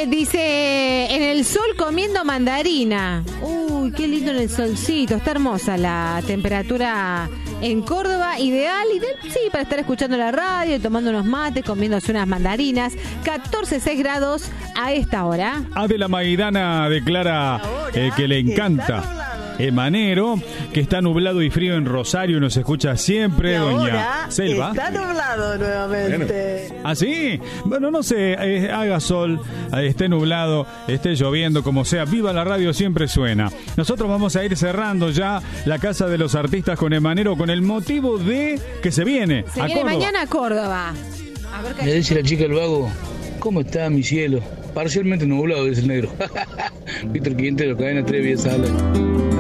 dice, en el sol comiendo mandarina. Uy, qué lindo en el solcito. Está hermosa la temperatura en Córdoba. Ideal, sí, para estar escuchando la radio, tomando unos mates, comiéndose unas mandarinas. 14,6 grados a esta hora. Adela Maidana declara que le encanta Emanero, que está nublado y frío en Rosario, nos escucha siempre, doña Selva. Está nublado nuevamente. ¿Ah, sí? Bueno, no sé, haga sol, esté nublado, esté lloviendo, como sea, viva la radio, siempre suena. Nosotros vamos a ir cerrando ya la Casa de los Artistas con Emanero con el motivo de que se viene Se a viene Córdoba. mañana a Córdoba. A ver Me dice la chica del vago, ¿cómo está mi cielo? Parcialmente nublado, dice el negro. Víctor Quintero, cadena 3, Vía Sala.